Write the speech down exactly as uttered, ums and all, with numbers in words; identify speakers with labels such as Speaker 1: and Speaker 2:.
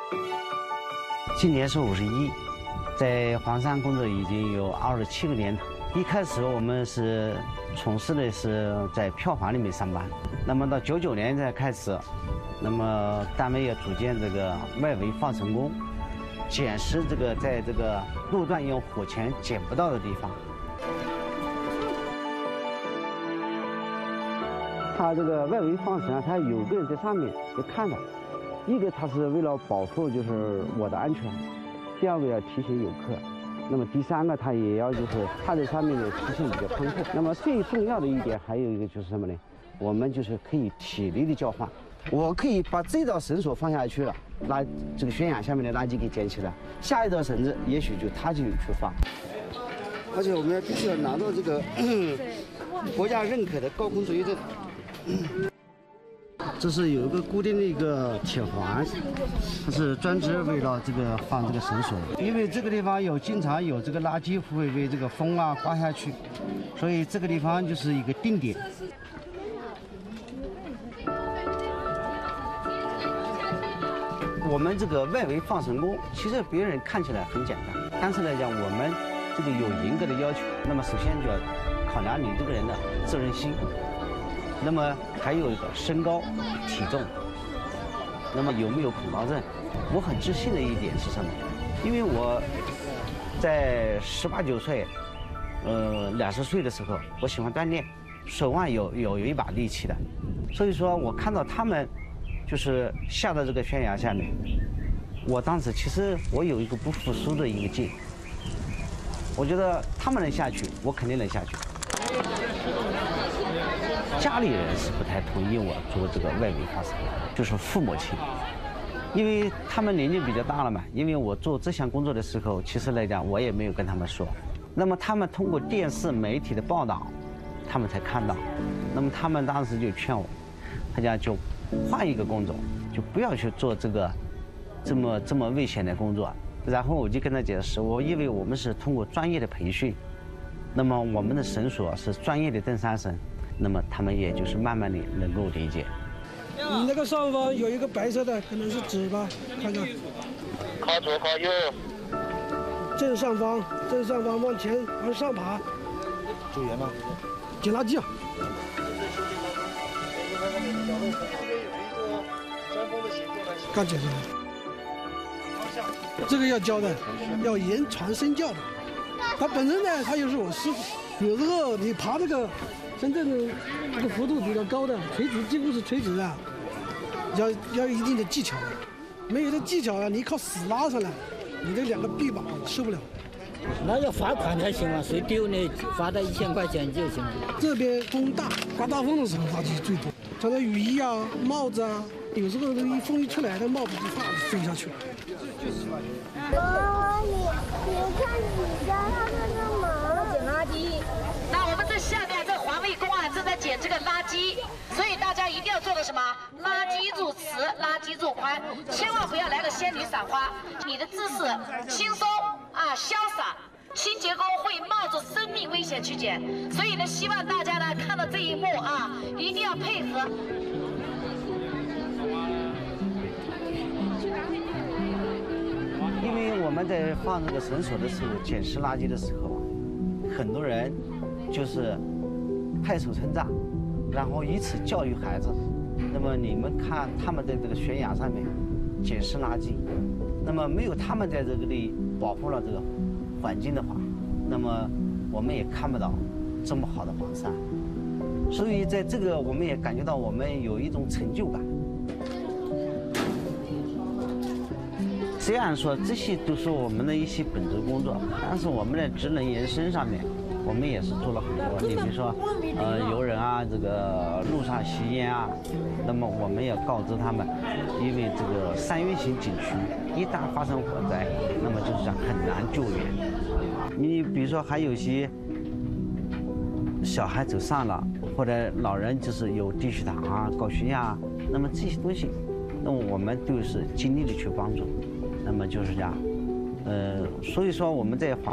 Speaker 1: 今年是五十一，在黄山工作已经有二十七个年头。一开始我们是从事的是在票房里面上班，那么到九九年才开始，那么单位也组建这个外围放神工，检视这个在这个路段用火钳捡不到的地方。它这个外围放神啊，它有个人在上面就看到，一个它是为了保护就是我的安全，第二个要提醒游客。那么第三个，它也要就是它在上面的时间比较丰富。那么最重要的一点还有一个就是什么呢？我们就是可以体力的交换，我可以把这道绳索放下去了，垃这个悬崖下面的垃圾给捡起来，下一道绳子也许就它就有去放。而且我们要必须要拿到这个国家认可的高空作业证。这是有一个固定的一个铁环，它是专职为了这个放这个绳索的。因为这个地方有经常有这个垃圾会被这个风啊刮下去，所以这个地方就是一个定点。我们这个外围放神工，其实别人看起来很简单，但是来讲我们这个有严格的要求。那么首先就要考量你这个人的责任心。那么还有一个身高、体重，那么有没有恐高症？我很自信的一点是什么？因为我在十八九岁，呃，两十岁的时候，我喜欢锻炼，手腕有有有一把力气的，所以说我看到他们就是下到这个悬崖下面，我当时其实我有一个不服输的一个劲，我觉得他们能下去，我肯定能下去。家里人是不太同意我做这个外围放神，就是父母亲，因为他们年纪比较大了嘛。因为我做这项工作的时候，其实来讲我也没有跟他们说，那么他们通过电视媒体的报道，他们才看到，那么他们当时就劝我，他讲就换一个工作，就不要去做这个这么这么危险的工作。然后我就跟他解释，我因为我们是通过专业的培训，那么我们的绳索是专业的登山绳。那么他们也就是慢慢的能够理解。
Speaker 2: 你那个上方有一个白色的，可能是纸吧？看看。
Speaker 3: 靠左靠右。
Speaker 2: 正上方，正上方往前往上爬。
Speaker 3: 救援吗？
Speaker 2: 捡垃圾啊。刚捡上来。这个要教的，要言传身教的。他本身呢，他又是我师傅。有时候你爬这个。深圳的这个幅度比较高的，垂直几乎是垂直的，要要有一定的技巧的，没有这技巧啊，你靠死拉上来，你这两个臂膀受不了。
Speaker 4: 那要罚款才行啊，谁丢呢？罚他一千块钱就行了。
Speaker 2: 这边风大，刮大风的时候垃圾最多，穿的雨衣啊、帽子啊，有时候一风一出来，那帽子就发飞下去了。
Speaker 5: 妈，你你看底下他在干嘛？
Speaker 6: 捡垃圾。那我们这下面这环卫工啊正在捡这个垃圾，所以大家一定要做的什么？垃圾入池，垃圾入筐，千万不要来个仙女撒花。你的姿势轻松啊，潇洒。清洁工会冒着生命危险去捡，所以呢，希望大家呢看到这一幕啊，一定要配合。
Speaker 1: 因为我们在放这个绳索的时候，捡拾垃圾的时候，很多人就是拍手称赞，然后以此教育孩子。那么你们看他们在这个悬崖上面捡拾垃圾，那么没有他们在这个里保护了这个环境的话，那么我们也看不到这么好的黄山。所以在这个我们也感觉到我们有一种成就感。虽然说这些都是我们的一些本职工作，但是我们的职能延伸上面，我们也是做了很多。你比如说，呃，游人啊，这个路上吸烟啊，那么我们也告知他们，因为这个山岳型景区一旦发生火灾，那么就是很难救援。你比如说还有一些小孩走散了，或者老人就是有低血糖啊、高血压啊，那么这些东西，那么我们都是尽力的去帮助。那么就是这样，呃，所以说我们在黄